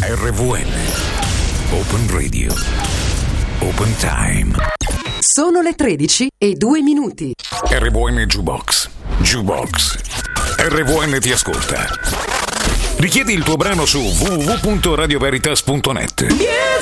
RVN Open Radio Open Time. Sono le 13:02. RVN Jukebox. RVN ti ascolta. Richiedi il tuo brano su www.radioveritas.net.